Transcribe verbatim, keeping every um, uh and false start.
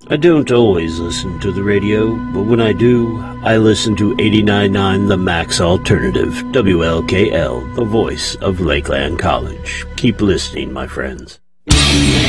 I don't always listen to the radio, but when I do, I listen to eighty-nine point nine The Max Alternative, W L K L, the voice of Lakeland College. Keep listening, my friends.